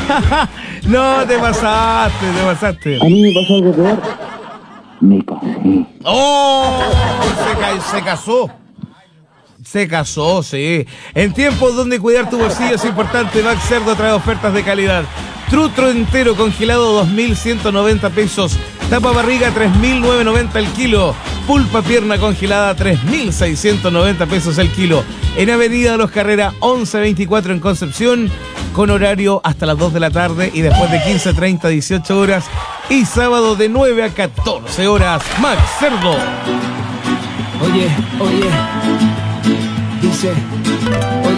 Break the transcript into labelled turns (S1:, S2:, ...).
S1: No, te pasaste.
S2: A mí me pasó algo peor. Me casé.
S1: ¡Oh! Se casó, sí. En tiempos donde cuidar tu bolsillo es importante, Max Cerdo trae ofertas de calidad. Trutro entero congelado, 2.190 pesos. Tapa barriga, 3.990 el kilo. Pulpa pierna congelada, 3.690 pesos el kilo. En Avenida de los Carrera, 1124 en Concepción, con horario hasta las 2 de la tarde y después de 15:30 a 18 horas. Y sábado de 9 a 14 horas. Max Cerdo.
S3: Oye, dice, oye.